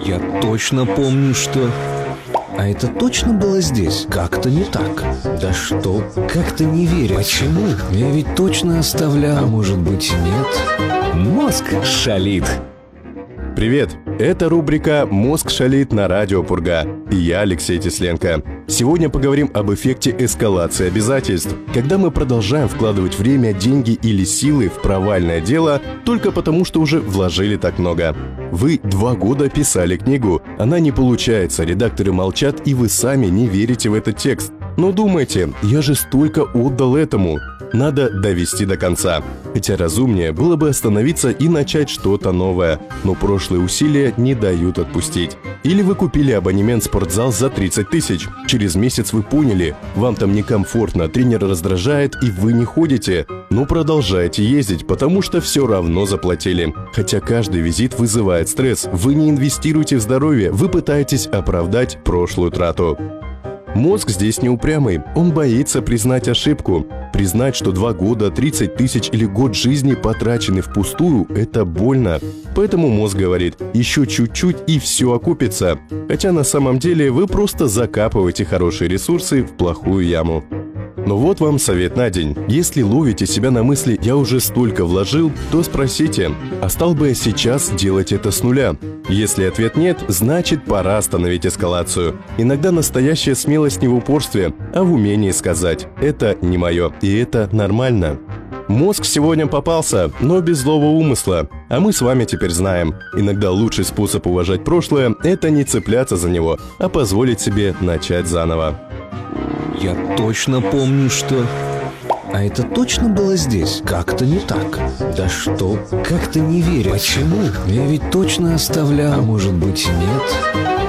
Я точно помню, что... А это точно было здесь? Как-то не так. Да что? Как-то не верю. Почему? Я ведь точно оставлял. А может быть, нет? Мозг шалит. Привет! Это рубрика «Мозг шалит» на радио Пурга. И я Алексей Тесленко. Сегодня поговорим об эффекте эскалации обязательств. Когда мы продолжаем вкладывать время, деньги или силы в провальное дело только потому, что уже вложили так много. Вы 2 года писали книгу, она не получается, редакторы молчат, и вы сами не верите в этот текст. Но думаете, я же столько отдал этому. Надо довести до конца. Хотя разумнее было бы остановиться и начать что-то новое. Но прошлые усилия не дают отпустить. Или вы купили абонемент в спортзал за 30 тысяч. Через месяц вы поняли, вам там некомфортно, тренер раздражает и вы не ходите. Но продолжаете ездить, потому что все равно заплатили. Хотя каждый визит вызывает стресс. Вы не инвестируете в здоровье, вы пытаетесь оправдать прошлую трату. Мозг здесь не упрямый, он боится признать ошибку. Признать, что 2 года, 30 тысяч или год жизни потрачены впустую – это больно. Поэтому мозг говорит, еще чуть-чуть и все окупится. Хотя на самом деле вы просто закапываете хорошие ресурсы в плохую яму. Но вот вам совет на день. Если ловите себя на мысли «я уже столько вложил», то спросите, а стал бы я сейчас делать это с нуля? Если ответ нет, значит пора остановить эскалацию. Иногда настоящая смелость не в упорстве, а в умении сказать «это не мое, и это нормально». Мозг сегодня попался, но без злого умысла. А мы с вами теперь знаем, иногда лучший способ уважать прошлое – это не цепляться за него, а позволить себе начать заново. Я точно помню, что... А это точно было здесь? Как-то не так. Да что? Как-то не верю. Почему? Я ведь точно оставлял. А может быть, нет?